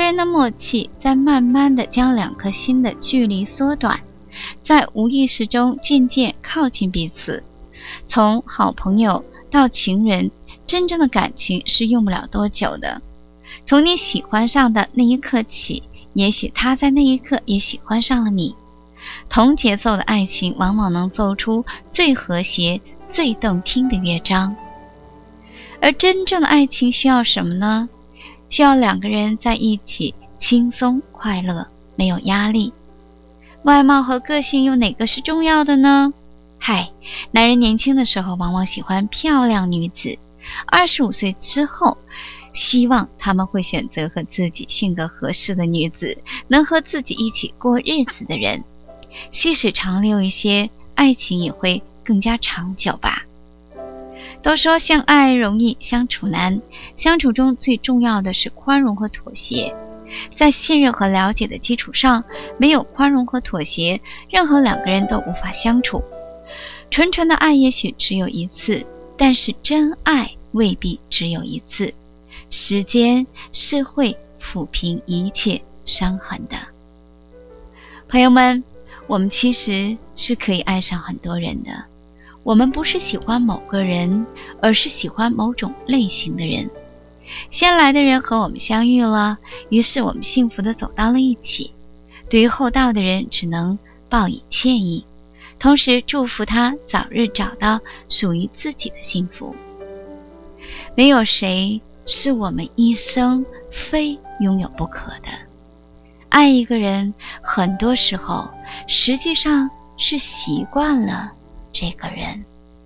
人的默契在慢慢地将两颗心的距离缩短，在无意识中渐渐靠近彼此。从好朋友到情人，真正的感情是用不了多久的。从你喜欢上的那一刻起，也许他在那一刻也喜欢上了你。同节奏的爱情往往能奏出最和谐、最动听的乐章。而真正的爱情需要什么呢？需要两个人在一起轻松快乐，没有压力。外貌和个性又哪个是重要的呢？男人年轻的时候往往喜欢漂亮女子，25岁之后希望他们会选择和自己性格合适的女子，能和自己一起过日子的人。细水长流一些，爱情也会更加长久吧。都说相爱容易相处难，相处中最重要的是宽容和妥协。在信任和了解的基础上，没有宽容和妥协，任何两个人都无法相处。纯纯的爱也许只有一次，但是真爱未必只有一次。时间是会抚平一切伤痕的。朋友们，我们其实是可以爱上很多人的。我们不是喜欢某个人，而是喜欢某种类型的人。先来的人和我们相遇了，于是我们幸福地走到了一起。对于后到的人，只能报以歉意，同时祝福他早日找到属于自己的幸福。没有谁是我们一生非拥有不可的。爱一个人，很多时候实际上是习惯了这个人。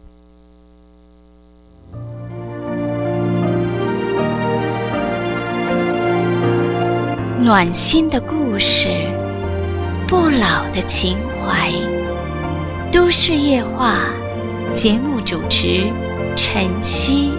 暖心的故事，不老的情怀。都市夜话，节目主持晨曦。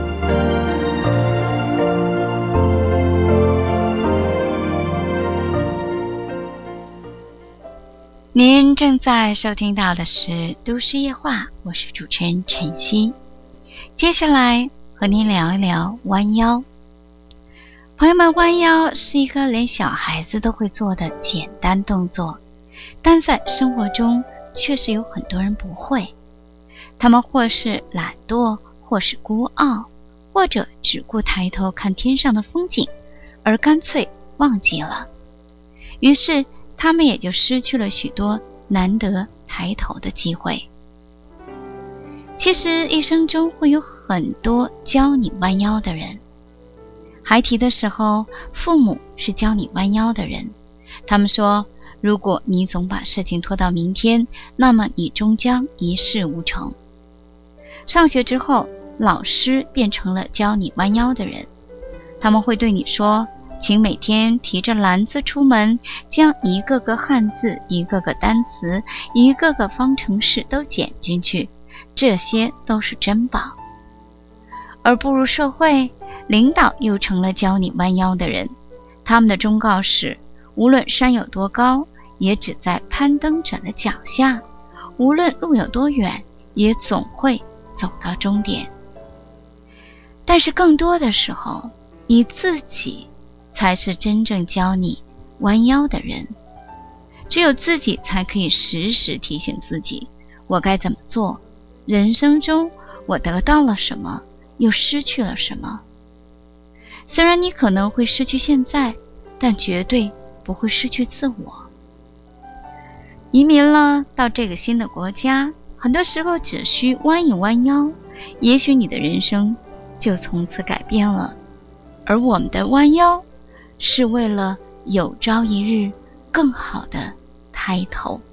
您正在收听到的是都市夜话，我是主持人晨曦。接下来和您聊一聊弯腰。朋友们，弯腰是一个连小孩子都会做的简单动作，但在生活中确实有很多人不会。他们或是懒惰，或是孤傲，或者只顾抬头看天上的风景，而干脆忘记了。于是他们也就失去了许多难得抬头的机会。其实一生中会有很多教你弯腰的人。孩提的时候，父母是教你弯腰的人。他们说，如果你总把事情拖到明天，那么你终将一事无成。上学之后，老师变成了教你弯腰的人。他们会对你说，请每天提着篮子出门，将一个个汉字、一个个单词、一个个方程式都捡进去，这些都是珍宝。而步入社会，领导又成了教你弯腰的人。他们的忠告是，无论山有多高，也只在攀登者的脚下；无论路有多远，也总会走到终点。但是更多的时候，你自己才是真正教你弯腰的人。只有自己才可以时时提醒自己，我该怎么做，人生中我得到了什么，又失去了什么。虽然你可能会失去现在，但绝对不会失去自我。移民了到这个新的国家，很多时候只需弯一弯腰，也许你的人生就从此改变了。而我们的弯腰，是为了有朝一日更好的抬头。